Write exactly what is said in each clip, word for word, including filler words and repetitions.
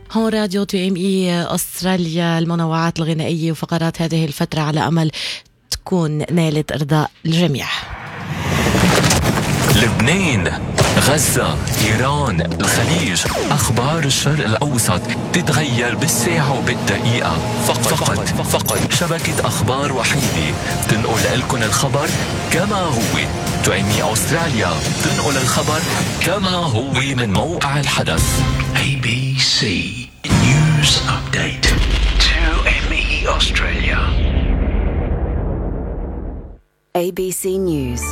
هون راديو تو ام اي أستراليا، المنوعات الغنائية وفقرات هذه الفترة على أمل تكون نالت إرضاء الجميع. لبنان، غزة، إيران، الخليج، أخبار الشرق الأوسط تتغير بالساعة وبالدقيقة. فقط فقط, فقط شبكة أخبار وحيدة تنقل لكم الخبر كما هو. تو ام اي أستراليا تنقل الخبر كما هو من موقع الحدث. A B C News Update. تو ام اي Australia. A B C News.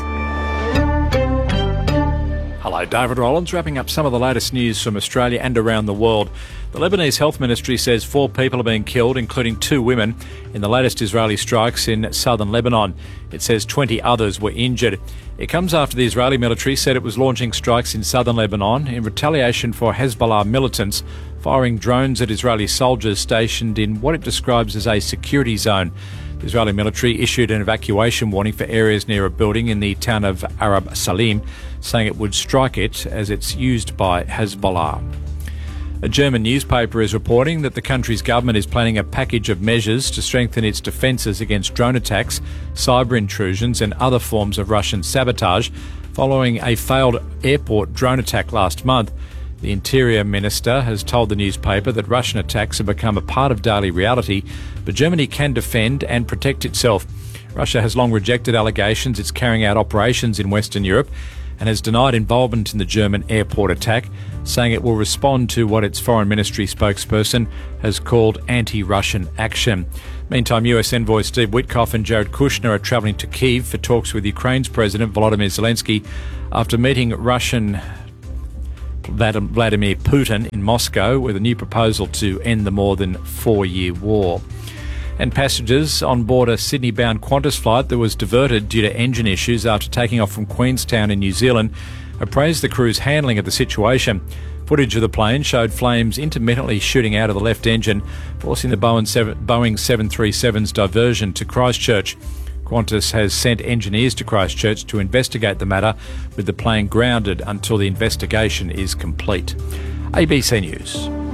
Hello, David Rollins, wrapping up some of the latest news from Australia and around the world. The Lebanese Health Ministry says four people have been killed, including two women, in the latest Israeli strikes in southern Lebanon. It says twenty others were injured. It comes after the Israeli military said it was launching strikes in southern Lebanon in retaliation for Hezbollah militants firing drones at Israeli soldiers stationed in what it describes as a security zone. The Israeli military issued an evacuation warning for areas near a building in the town of Arab Salim, saying it would strike it as it's used by Hezbollah. A German newspaper is reporting that the country's government is planning a package of measures to strengthen its defences against drone attacks, cyber intrusions and other forms of Russian sabotage following a failed airport drone attack last month. The Interior Minister has told the newspaper that Russian attacks have become a part of daily reality, but Germany can defend and protect itself. Russia has long rejected allegations it's carrying out operations in Western Europe and has denied involvement in the German airport attack, saying it will respond to what its Foreign Ministry spokesperson has called anti-Russian action. Meantime, U S envoy Steve Witkoff and Jared Kushner are travelling to Kyiv for talks with Ukraine's President Volodymyr Zelensky after meeting Russian Vladimir Putin in Moscow with a new proposal to end the more than four-year war. And passengers on board a Sydney-bound Qantas flight that was diverted due to engine issues after taking off from Queenstown in New Zealand have praised the crew's handling of the situation. Footage of the plane showed flames intermittently shooting out of the left engine, forcing the Boeing seven thirty-seven's diversion to Christchurch. Qantas has sent engineers to Christchurch to investigate the matter, with the plane grounded until the investigation is complete. A B C News.